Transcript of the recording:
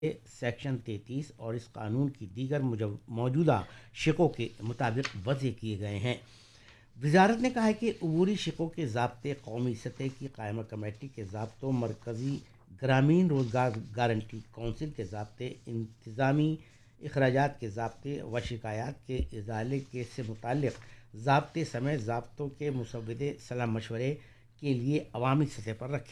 Section 33 और इस कानून की दीगर मौजूदा शिकों के मुताबिक वज़े किए गए हैं। वजारत ने कहा है कि अबूरी शिकों के ज़ाब्ते, कौमी सतह की कायमा कमेटी के ज़ाब्तों, मरकज़ी ग्रामीण रोज़गार गारंटी कौंसिल के ज़ाब्ते, इंतज़ामी अखराजात के ज़ाब्ते व शिकायत के इज़ाले के से मुताल्लिक़ ज़ाब्ते समेत ज़ाब्तों के मुसव्वदे सलाह मशवरे के लिए अवामी सतह पर रखे